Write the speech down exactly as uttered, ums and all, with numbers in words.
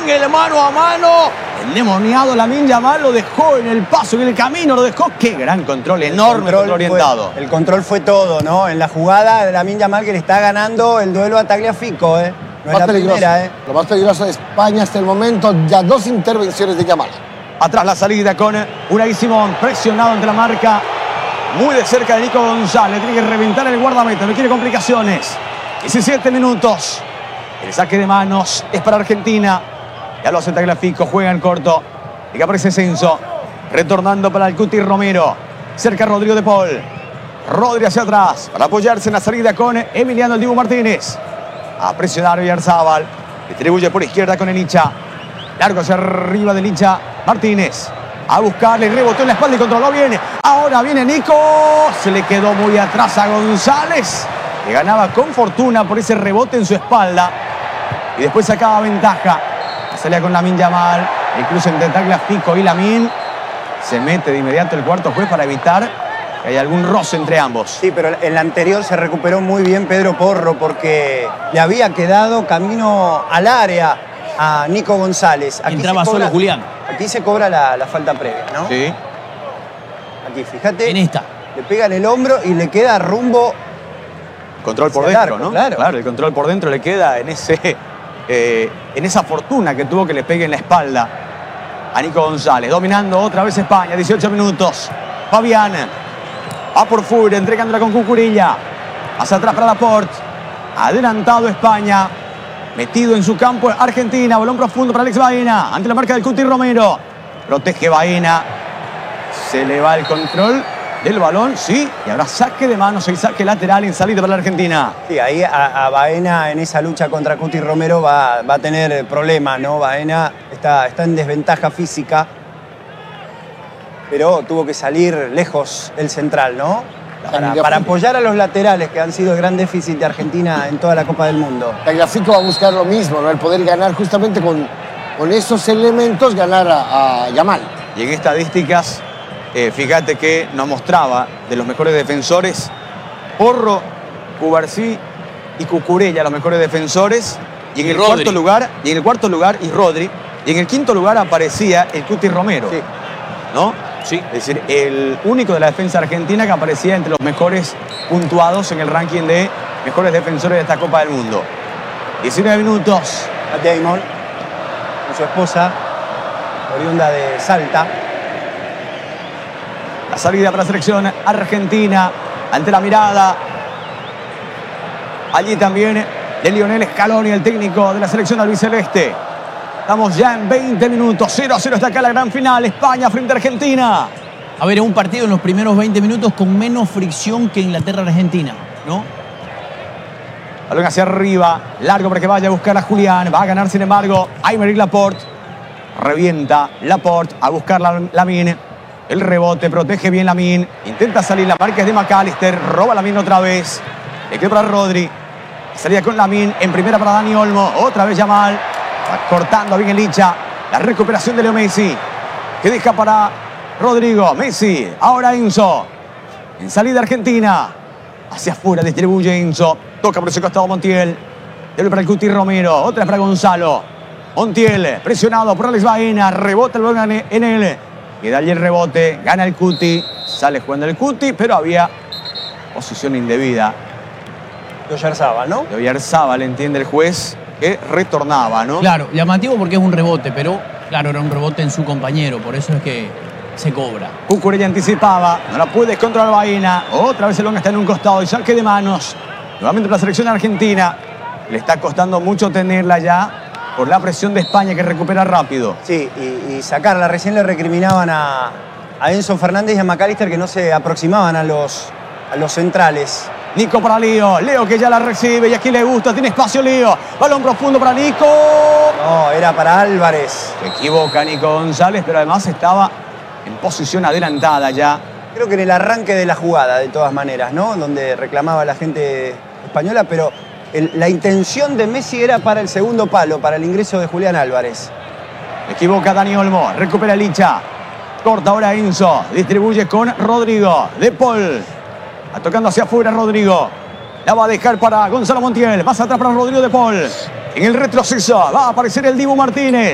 en el mano a mano. Endemoniado Lamine Yamal lo dejó en el paso, en el camino, lo dejó. Qué gran control, enorme control, control orientado. Fue, el control fue todo, ¿no? En la jugada de Lamine Yamal, que le está ganando el duelo a Tagliafico, ¿eh? No es la primera, ¿eh? Lo más peligroso de España hasta el momento, ya dos intervenciones de Yamal. Atrás la salida con Unai Simón, presionado ante la marca. Muy de cerca de Nico González, tiene que reventar el guardameta, no quiere complicaciones. diecisiete minutos. El saque de manos es para Argentina. Ya lo hace Tagliafico, juega en corto. Y que aparece Censo. Retornando para el Cuti Romero. Cerca Rodrigo de Paul. Rodri hacia atrás para apoyarse en la salida con Emiliano el Dibu Martínez. A presionar Oyarzábal. Distribuye por izquierda con el Licha. Largo hacia arriba del Licha. Martínez. A buscarle, rebotó en la espalda y controló bien. Ahora viene Nico. Se le quedó muy atrás a González, que ganaba con fortuna por ese rebote en su espalda. Y después sacaba ventaja. Salía con Lamine Yamal. El cruce entre Tagliafico y Lamine. Se mete de inmediato el cuarto juez para evitar que haya algún roce entre ambos. Sí, pero en la anterior se recuperó muy bien Pedro Porro porque le había quedado camino al área a Nico González. Aquí entraba cobra, solo Julián. Aquí se cobra la, la falta previa, ¿no? Sí. Aquí, fíjate. En esta. Le pega en el hombro y le queda rumbo. Control por dentro, arco, ¿no? Claro. Claro, el control por dentro le queda en ese, eh, en esa fortuna que tuvo que le pegue en la espalda a Nico González. Dominando otra vez España, dieciocho minutos. Fabián va por fuera, entregándola con Cucurella. Hacia atrás para Laporte. Adelantado España. Metido en su campo Argentina. Balón profundo para Alex Baena. Ante la marca del Cuti Romero. Protege Baena. Se le va el control del balón, sí. Y habrá saque de manos y saque lateral en salida para la Argentina. Sí, ahí a, a Baena en esa lucha contra Cuti Romero va, va a tener problemas, ¿no? Baena está, está en desventaja física. Pero tuvo que salir lejos el central, ¿no? Para, para apoyar a los laterales, que han sido el gran déficit de Argentina en toda la Copa del Mundo. Tagliafico va a buscar lo mismo, ¿no? El poder ganar justamente con, con esos elementos, ganar a, a Yamal. Y en estadísticas, eh, fíjate que nos mostraba de los mejores defensores, Porro, Cubarsí y Cucurella, los mejores defensores. Y en el Rodri. cuarto lugar, y en el cuarto lugar, y Rodri. Y en el quinto lugar aparecía el Cuti Romero. Sí. ¿No? Sí. Es decir, el único de la defensa argentina que aparecía entre los mejores puntuados en el ranking de mejores defensores de esta Copa del Mundo. diecinueve minutos. A Damon, con su esposa, oriunda de Salta. La salida para la selección argentina ante la mirada. Allí también de Lionel Scaloni, el técnico de la selección albiceleste. Estamos ya en veinte minutos. cero a cero está acá la gran final. España frente a Argentina. A ver, un partido en los primeros veinte minutos con menos fricción que Inglaterra-Argentina, ¿no? Balón hacia arriba. Largo para que vaya a buscar a Julián. Va a ganar, sin embargo, Aymeric Laporte. Revienta Laporte a buscar la Lamine. El rebote, protege bien Lamine. Intenta salir, la marca es de McAllister. Roba Lamine otra vez. Le queda para Rodri. Salía con Lamine. En primera para Dani Olmo. Otra vez Yamal. Va cortando bien el Licha. La recuperación de Leo Messi. Que deja para Rodrigo. Messi. Ahora Enzo. En salida Argentina. Hacia afuera distribuye Enzo. Toca por ese costado Montiel. Debe para el Cuti Romero. Otra para Gonzalo. Montiel. Presionado por Alex Baena. Rebota el balón en él. Queda allí el rebote. Gana el Cuti. Sale jugando el Cuti. Pero había posición indebida. De Oyarzábal, ¿no? De Oyarzábal, entiende el juez, que retornaba, ¿no? Claro, llamativo porque es un rebote, pero claro, era un rebote en su compañero, por eso es que se cobra. Cucurella anticipaba, no la puede controlar Baena. Otra vez el balón está en un costado y saque de manos. Nuevamente para la selección argentina. Le está costando mucho tenerla ya por la presión de España que recupera rápido. Sí, y, y sacarla. Recién le recriminaban a, a Enzo Fernández y a McAllister que no se aproximaban a los, a los centrales. Nico para Leo. Leo que ya la recibe y aquí le gusta. Tiene espacio Leo. Balón profundo para Nico. No, era para Álvarez. Se equivoca Nico González, pero además estaba en posición adelantada ya. Creo que en el arranque de la jugada, de todas maneras, ¿no? Donde reclamaba la gente española, pero el, la intención de Messi era para el segundo palo, para el ingreso de Julián Álvarez. Equivoca Dani Olmo. Recupera Licha. Corta ahora Enzo. Distribuye con Rodrigo. De Paul. Va tocando hacia afuera Rodrigo. La va a dejar para Gonzalo Montiel. Más atrás para Rodrigo de Paul. En el retroceso va a aparecer el Dibu Martínez.